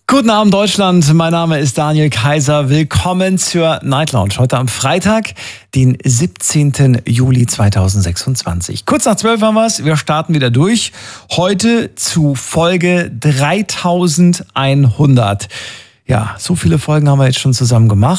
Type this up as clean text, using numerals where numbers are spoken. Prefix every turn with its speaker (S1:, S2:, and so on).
S1: Guten Abend Deutschland, mein Name ist Daniel Kaiser. Willkommen zur Night Lounge. Heute am Freitag, den 17. Juli 2026. Kurz nach 12 haben wir es, wir starten wieder durch. Heute zu Folge 3100. Ja, so viele Folgen haben wir jetzt schon zusammen gemacht.